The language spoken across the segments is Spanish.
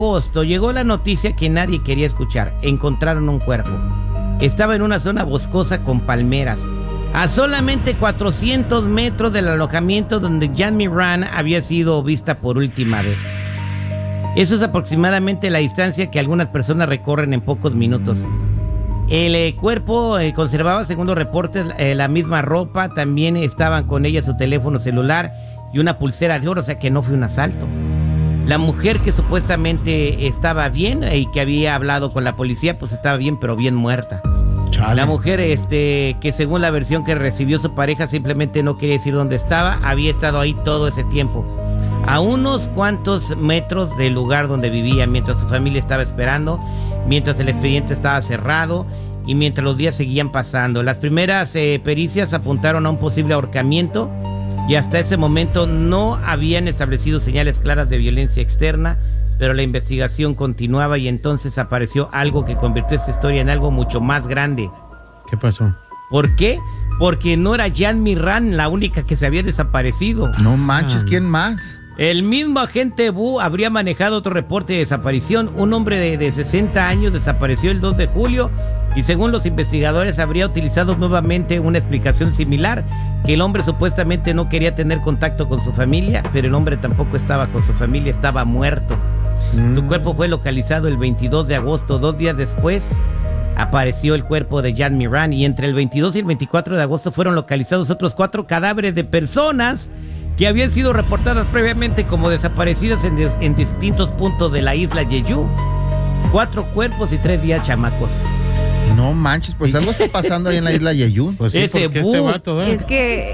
Agosto llegó la noticia que nadie quería escuchar. Encontraron un cuerpo. Estaba en una zona boscosa con palmeras, a solamente 400 metros del alojamiento donde Jan Mirand había sido vista por última vez. Eso es aproximadamente la distancia que algunas personas recorren en pocos minutos. El cuerpo conservaba, según los reportes, la misma ropa. También estaban con ella su teléfono celular y una pulsera de oro, o sea que no fue un asalto. La mujer que supuestamente estaba bien y que había hablado con la policía, pues estaba bien, pero bien muerta. Chale. La mujer, que según la versión que recibió su pareja, simplemente no quería decir dónde estaba, había estado ahí todo ese tiempo, a unos cuantos metros del lugar donde vivía, mientras su familia estaba esperando, mientras el expediente estaba cerrado y mientras los días seguían pasando. Las primeras pericias apuntaron a un posible ahorcamiento y hasta ese momento no habían establecido señales claras de violencia externa, pero la investigación continuaba y entonces apareció algo que convirtió esta historia en algo mucho más grande. ¿Qué pasó? ¿Por qué? Porque no era Jan Mirand la única que se había desaparecido. No manches, ¿quién más? El mismo agente Wu habría manejado otro reporte de desaparición. Un hombre de 60 años desapareció el 2 de julio y según los investigadores habría utilizado nuevamente una explicación similar, que el hombre supuestamente no quería tener contacto con su familia, pero el hombre tampoco estaba con su familia, estaba muerto. Su cuerpo fue localizado el 22 de agosto, 2 días después apareció el cuerpo de Jan Mirand y entre el 22 y el 24 de agosto fueron localizados otros 4 cadáveres de personas que habían sido reportadas previamente como desaparecidas en distintos puntos de la isla Jeju. 4 cuerpos y 3 días chamacos. No manches, pues algo está pasando ahí en la isla Jeju. Pues sí, ese este vato, Es que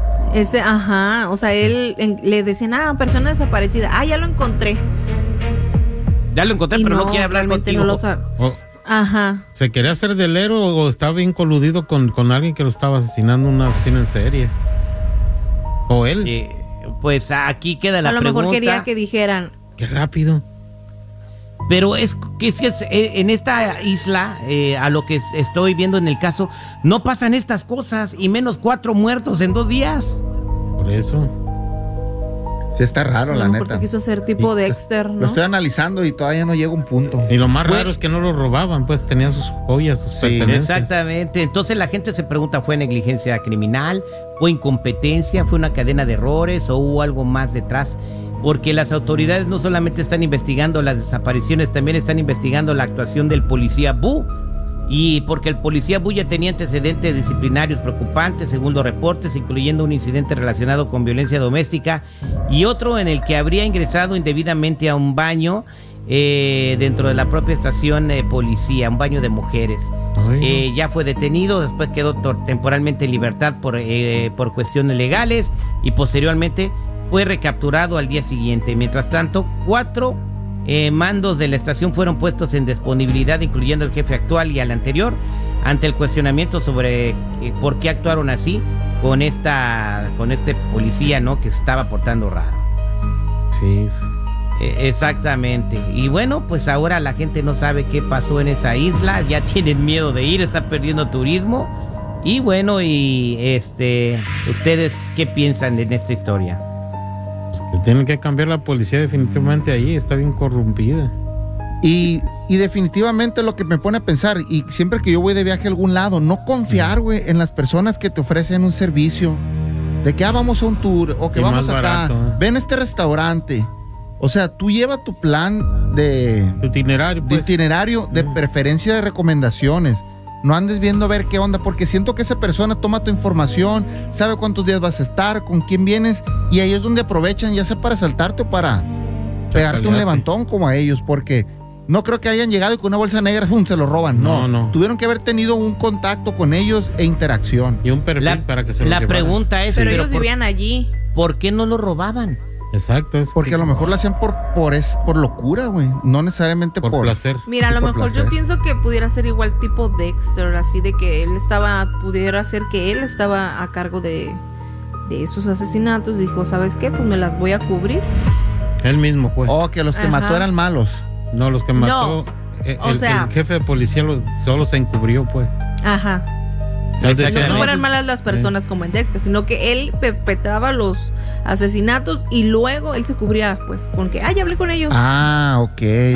o sea, él le decían, persona desaparecida. Ya lo encontré. Ya lo encontré, pero no quiere hablar contigo. No lo sabe. ¿Se quería hacer del héroe o estaba bien coludido con alguien que lo estaba asesinando, un asesino en serie? ¿O él? Pues aquí queda la pregunta. A lo mejor quería que dijeran. Qué rápido. Pero es que en esta isla, a lo que estoy viendo en el caso, no pasan estas cosas, y menos 4 muertos en 2 días. Por eso. Sí está raro, la neta. Por si quiso ser tipo Dexter, ¿no? Lo estoy analizando y todavía no llega a un punto. Y lo más raro es que no lo robaban, pues tenían sus joyas, sus pertenencias. Exactamente. Entonces la gente se pregunta, ¿fue negligencia criminal? ¿Fue incompetencia? ¿Fue una cadena de errores? ¿O hubo algo más detrás? Porque las autoridades no solamente están investigando las desapariciones, también están investigando la actuación del policía Wu. Y porque el policía Wu ya tenía antecedentes disciplinarios preocupantes, según los reportes, incluyendo un incidente relacionado con violencia doméstica y otro en el que habría ingresado indebidamente a un baño dentro de la propia estación policía, un baño de mujeres. Ya fue detenido, después quedó temporalmente en libertad por cuestiones legales y posteriormente fue recapturado al día siguiente. Mientras tanto, 4 mandos de la estación fueron puestos en disponibilidad, incluyendo el jefe actual y al anterior, ante el cuestionamiento sobre por qué actuaron así con este policía, ¿no?, que se estaba portando raro. Sí. Exactamente. Y bueno, pues ahora la gente no sabe qué pasó en esa isla, ya tienen miedo de ir, está perdiendo turismo. Y bueno, ¿ustedes qué piensan en esta historia? Que tienen que cambiar la policía definitivamente ahí, está bien corrompida. Y definitivamente lo que me pone a pensar, y siempre que yo voy de viaje a algún lado, no confiar, güey, en las personas que te ofrecen un servicio, de que vamos a un tour, o que vamos acá, barato, ven a este restaurante. O sea, tú lleva tu plan de itinerario, de preferencia de recomendaciones. No andes viendo a ver qué onda, porque siento que esa persona toma tu información, sabe cuántos días vas a estar, con quién vienes, y ahí es donde aprovechan, ya sea para asaltarte o para pegarte un levantón como a ellos, porque no creo que hayan llegado y con una bolsa negra se lo roban. No. Tuvieron que haber tenido un contacto con ellos e interacción. Y un perfil para que se lo llevaran. La pregunta es... Pero ellos vivían allí. ¿Por qué no lo robaban? Exacto. Porque a lo mejor lo hacían por locura, güey. No necesariamente por placer. Mira, a lo mejor yo pienso que pudiera ser igual tipo Dexter, así de que pudiera ser que él estaba a cargo de esos asesinatos. Dijo, ¿sabes qué? Pues me las voy a cubrir. Él mismo, pues. Que los que mató eran malos. No, los que mató. El jefe de policía solo se encubrió, pues. No que fueran malas las personas como en Dexter, sino que él perpetraba los asesinatos y luego él se cubría pues con que, ya hablé con ellos. Ah, ok.